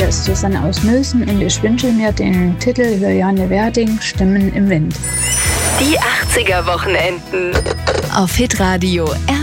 Hier ist Susanne aus Mülsen und ich wünsche mir den Titel Juliane Werding, Stimmen im Wind. Die 80er Wochenenden auf Hitradio